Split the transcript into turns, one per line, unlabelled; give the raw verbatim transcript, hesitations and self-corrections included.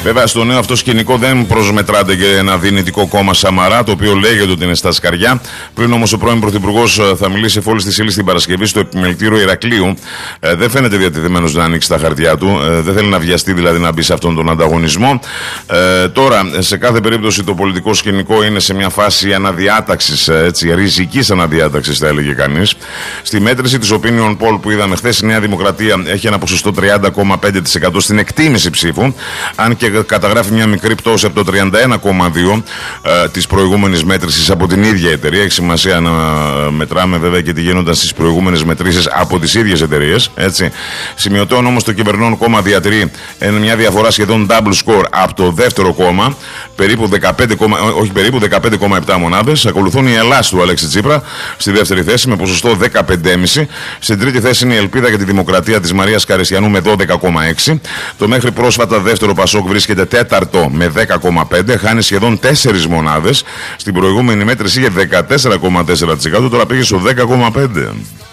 Βέβαια, στο νέο αυτό σκηνικό δεν προσμετράται και ένα δυνητικό κόμμα Σαμαρά, το οποίο λέγεται ότι είναι στα σκαριά. Πριν όμως ο πρώην Πρωθυπουργός θα μιλήσει εφόλης της ύλης την Παρασκευή στο επιμελητήριο Ηρακλείου, ε, δεν φαίνεται διατεθειμένος να ανοίξει τα χαρτιά του. Ε, δεν θέλει να βιαστεί δηλαδή να μπει σε αυτόν τον ανταγωνισμό. Ε, τώρα, σε κάθε περίπτωση, το πολιτικό σκηνικό είναι σε μια φάση αναδιάταξης, έτσι, ριζικής αναδιάταξης, θα έλεγε κανείς. Στη μέτρηση της Opinion Poll που είδαμε χθες, η Νέα Δημοκρατία έχει ένα ποσοστό τριάντα κόμμα πέντε τοις εκατό στην εκτίμηση ψήφου, αν και καταγράφει μια μικρή πτώση από το τριάντα ένα κόμμα δύο τοις εκατό ε, της προηγούμενης μέτρησης από την ίδια εταιρεία. Έχει σημασία να μετράμε βέβαια και τι γίνονταν στις προηγούμενες μετρήσεις από τις ίδιες εταιρείες. Σημειωτέων όμως, το κυβερνών κόμμα διατηρεί μια διαφορά σχεδόν double score από το δεύτερο κόμμα, περίπου δεκαπέντε, όχι περίπου δεκαπέντε κόμμα επτά μονάδες. Ακολουθούν η Ελλάς του Αλέξη Τσίπρα στη δεύτερη θέση με ποσοστό δεκαπέντε κόμμα πέντε. Στην τρίτη θέση είναι η Ελπίδα για τη Δημοκρατία της Μαρίας Καρεσιανού με δώδεκα κόμμα έξι. Το μέχρι πρόσφατα δεύτερο Πασόκ βρίσκεται τέταρτο με δέκα κόμμα πέντε. Χάνει σχεδόν τέσσερις μονάδες. Στην προηγούμενη μέτρηση είχε δεκατέσσερα κόμμα τέσσερα τοις εκατό, τώρα πήγε στο δέκα κόμμα πέντε τοις εκατό.